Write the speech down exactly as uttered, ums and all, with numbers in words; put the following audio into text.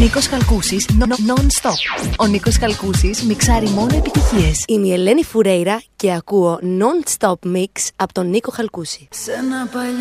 Νίκος Χαλκούσης, non-stop. Ο Νίκος Χαλκούσης μιξάρει μόνο επιτυχίες. Είμαι η Ελένη Φουρέιρα και ακούω non-stop mix από τον Νίκο Χαλκούση. Σε ένα παλιό